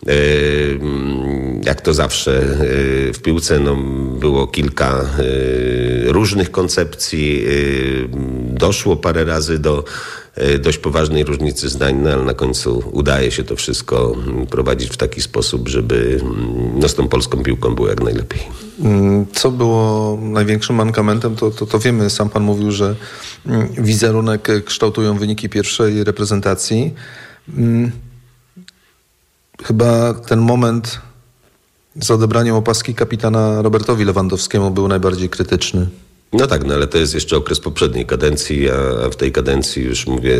Jak to zawsze w piłce było kilka różnych koncepcji. Doszło parę razy do dość poważnej różnicy zdań, ale na końcu udaje się to wszystko prowadzić w taki sposób, żeby z tą polską piłką było jak najlepiej. Co było największym mankamentem, to wiemy, sam pan mówił, że wizerunek kształtują wyniki pierwszej reprezentacji. Chyba ten moment z odebraniem opaski kapitana Robertowi Lewandowskiemu był najbardziej krytyczny. No tak, ale to jest jeszcze okres poprzedniej kadencji, a w tej kadencji już mówię,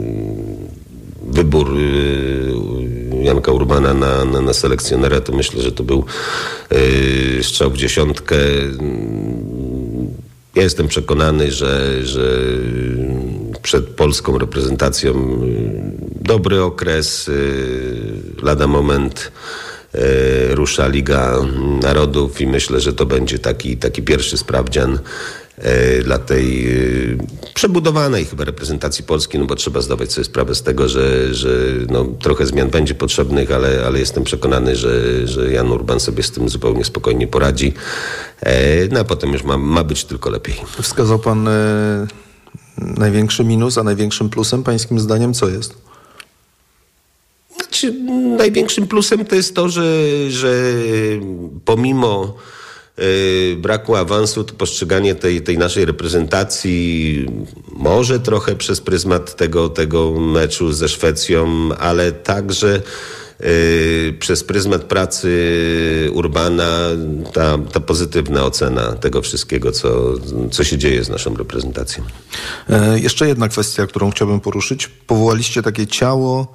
wybór Janka Urbana na selekcjonera, to myślę, że to był strzał w dziesiątkę. Ja jestem przekonany, że przed polską reprezentacją dobry okres, lada moment rusza Liga Narodów i myślę, że to będzie taki pierwszy sprawdzian dla tej przebudowanej chyba reprezentacji Polski, bo trzeba zdawać sobie sprawę z tego, że trochę zmian będzie potrzebnych, ale jestem przekonany, że Jan Urban sobie z tym zupełnie spokojnie poradzi. A potem już ma być tylko lepiej. Wskazał pan największy minus, a największym plusem pańskim zdaniem co jest? Największym plusem to jest to, że pomimo braku awansu, to postrzeganie tej naszej reprezentacji może trochę przez pryzmat tego meczu ze Szwecją, ale także przez pryzmat pracy Urbana ta pozytywna ocena tego wszystkiego, co się dzieje z naszą reprezentacją. Jeszcze jedna kwestia, którą chciałbym poruszyć. Powołaliście takie ciało,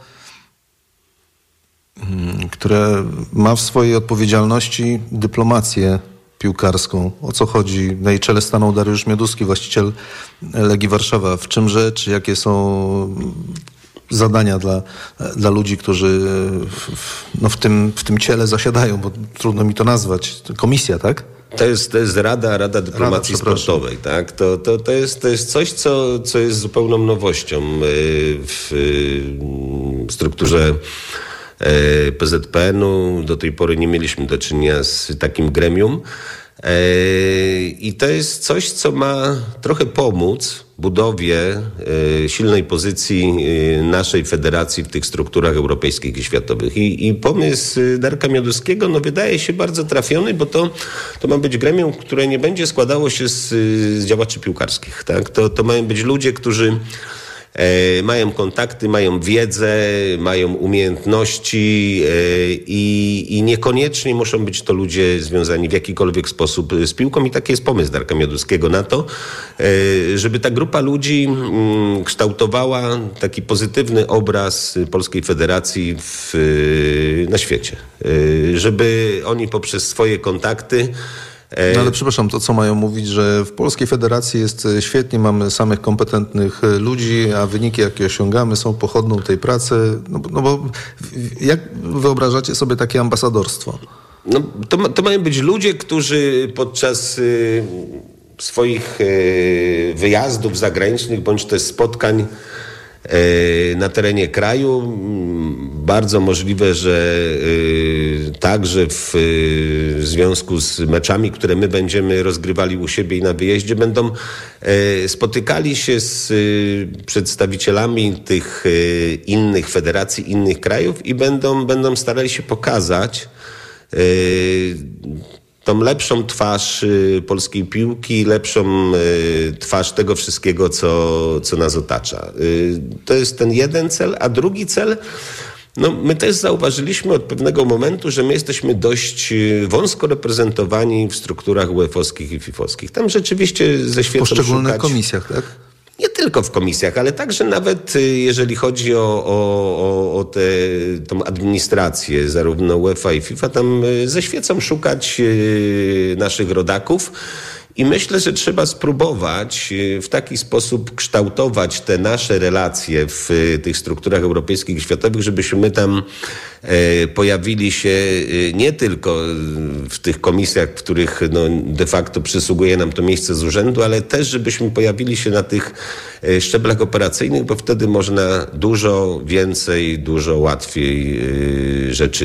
które ma w swojej odpowiedzialności dyplomację piłkarską. O co chodzi? Na jej czele stanął Dariusz Mioduski, właściciel Legii Warszawa. W czym rzecz? Jakie są zadania dla ludzi, którzy w tym ciele zasiadają, bo trudno mi to nazwać. Komisja, tak? To jest Rada Dyplomacji Sportowej, tak? To jest coś, co jest zupełną nowością w strukturze PZPN-u. Do tej pory nie mieliśmy do czynienia z takim gremium i to jest coś, co ma trochę pomóc budowie silnej pozycji naszej federacji w tych strukturach europejskich i światowych. I pomysł Darka Mioduskiego wydaje się bardzo trafiony, bo to ma być gremium, które nie będzie składało się z działaczy piłkarskich. Tak? To mają być ludzie, którzy mają kontakty, mają wiedzę, mają umiejętności i niekoniecznie muszą być to ludzie związani w jakikolwiek sposób z piłką. I taki jest pomysł Darka Mioduskiego na to, żeby ta grupa ludzi kształtowała taki pozytywny obraz Polskiej Federacji na świecie. Żeby oni poprzez swoje kontakty ale przepraszam, to co mają mówić, że w Polskiej Federacji jest świetnie, mamy samych kompetentnych ludzi, a wyniki, jakie osiągamy, są pochodną tej pracy. Bo jak wyobrażacie sobie takie ambasadorstwo? To mają być ludzie, którzy podczas swoich wyjazdów zagranicznych bądź też spotkań na terenie kraju, bardzo możliwe, że także w związku z meczami, które my będziemy rozgrywali u siebie i na wyjeździe, będą spotykali się z przedstawicielami tych innych federacji, innych krajów i będą starali się pokazać tą lepszą twarz polskiej piłki, lepszą twarz tego wszystkiego, co nas otacza. To jest ten jeden cel, a drugi cel, my też zauważyliśmy od pewnego momentu, że my jesteśmy dość wąsko reprezentowani w strukturach UEFA-owskich i FIFA-owskich. Tam rzeczywiście ze świecą w poszczególnych komisjach, tak? Nie tylko w komisjach, ale także nawet jeżeli chodzi o tą administrację, zarówno UEFA i FIFA, tam ze świecą szukać naszych rodaków. I myślę, że trzeba spróbować w taki sposób kształtować te nasze relacje w tych strukturach europejskich i światowych, żebyśmy my tam pojawili się nie tylko w tych komisjach, w których de facto przysługuje nam to miejsce z urzędu, ale też żebyśmy pojawili się na tych szczeblach operacyjnych, bo wtedy można dużo więcej, dużo łatwiej rzeczy